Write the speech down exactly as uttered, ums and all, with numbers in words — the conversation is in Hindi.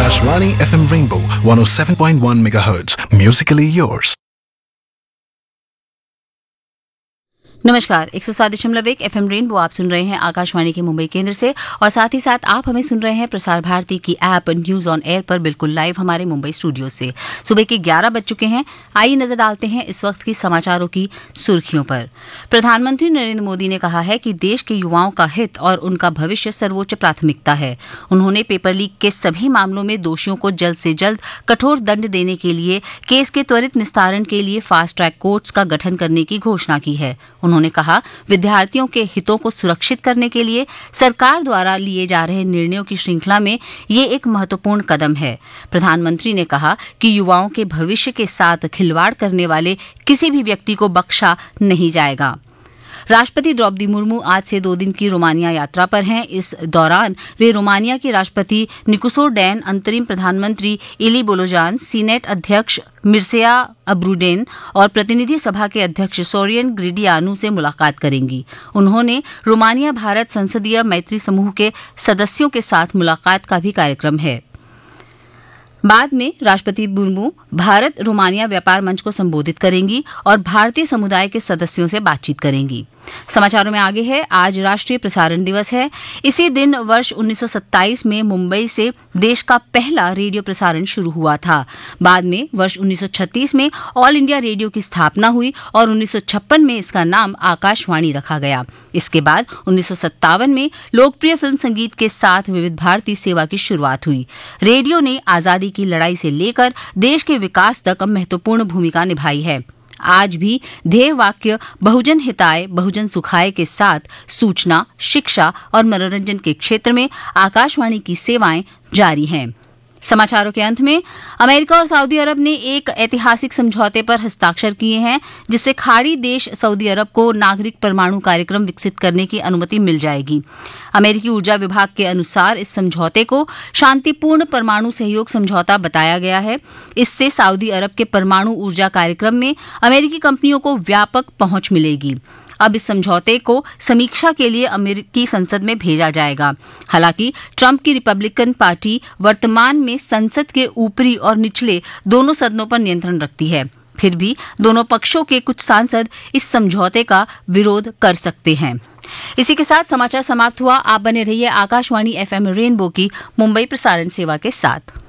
Akashvani F M Rainbow one oh seven point one megahertz. Musically yours. नमस्कार, एक सौ सात दशमलव एक एफएम रेनबो आप सुन रहे हैं आकाशवाणी के मुंबई केंद्र से और साथ ही साथ आप हमें सुन रहे हैं प्रसार भारती की ऐप न्यूज ऑन एयर पर बिल्कुल लाइव हमारे मुंबई स्टूडियो से। सुबह के ग्यारह बज चुके हैं। आइए नजर डालते हैं इस वक्त की समाचारों की सुर्खियों पर। प्रधानमंत्री नरेंद्र मोदी ने कहा है कि देश के युवाओं का हित और उनका भविष्य सर्वोच्च प्राथमिकता है। उन्होंने पेपर लीक के सभी मामलों में दोषियों को जल्द से जल्द कठोर दंड देने के लिए केस के त्वरित निस्तारण के लिए फास्ट ट्रैक कोर्ट्स का गठन करने की घोषणा की है। उन्होंने कहा, विद्यार्थियों के हितों को सुरक्षित करने के लिए सरकार द्वारा लिए जा रहे निर्णयों की श्रृंखला में ये एक महत्वपूर्ण कदम है। प्रधानमंत्री ने कहा कि युवाओं के भविष्य के साथ खिलवाड़ करने वाले किसी भी व्यक्ति को बख्शा नहीं जाएगा। राष्ट्रपति द्रौपदी मुर्मू आज से दो दिन की रोमानिया यात्रा पर हैं। इस दौरान वे रोमानिया के राष्ट्रपति निकुसो डैन, अंतरिम प्रधानमंत्री इली बोलोजान, सीनेट अध्यक्ष मिर्सेया अब्रूडेन और प्रतिनिधि सभा के अध्यक्ष सोरियन ग्रिडियानू से मुलाकात करेंगी। उन्होंने रोमानिया भारत संसदीय मैत्री समूह के सदस्यों के साथ मुलाकात का भी कार्यक्रम है। बाद में राष्ट्रपति मुर्मू भारत रोमानिया व्यापार मंच को संबोधित करेंगी और भारतीय समुदाय के सदस्यों से बातचीत करेंगी। समाचारों में आगे है, आज राष्ट्रीय प्रसारण दिवस है। इसी दिन वर्ष उन्नीस सौ सत्ताईस में मुंबई से देश का पहला रेडियो प्रसारण शुरू हुआ था। बाद में वर्ष उन्नीस सौ छत्तीस में ऑल इंडिया रेडियो की स्थापना हुई और उन्नीस सौ छप्पन में इसका नाम आकाशवाणी रखा गया। इसके बाद उन्नीस सौ सत्तावन में लोकप्रिय फिल्म संगीत के साथ विविध भारती सेवा की शुरुआत हुई। रेडियो ने आजादी की लड़ाई से लेकर देश के विकास तक महत्वपूर्ण भूमिका निभाई है। आज भी ध्येय वाक्य बहुजन हिताय बहुजन सुखाय के साथ सूचना, शिक्षा और मनोरंजन के क्षेत्र में आकाशवाणी की सेवाएं जारी हैं। समाचारों के अंत में अमेरिका और सऊदी अरब ने एक ऐतिहासिक समझौते पर हस्ताक्षर किए हैं, जिससे खाड़ी देश सऊदी अरब को नागरिक परमाणु कार्यक्रम विकसित करने की अनुमति मिल जाएगी। अमेरिकी ऊर्जा विभाग के अनुसार इस समझौते को शांतिपूर्ण परमाणु सहयोग समझौता बताया गया है। इससे सऊदी अरब के परमाणु ऊर्जा कार्यक्रम में अमेरिकी कंपनियों को व्यापक पहुंच मिलेगी। अब इस समझौते को समीक्षा के लिए अमेरिकी संसद में भेजा जाएगा। हालांकि ट्रंप की रिपब्लिकन पार्टी वर्तमान में संसद के ऊपरी और निचले दोनों सदनों पर नियंत्रण रखती है। फिर भी दोनों पक्षों के कुछ सांसद इस समझौते का विरोध कर सकते हैं। इसी के साथ समाचार समाप्त हुआ। आप बने रहिए आकाशवाणी एफएम रेनबो की मुंबई प्रसारण सेवा के साथ।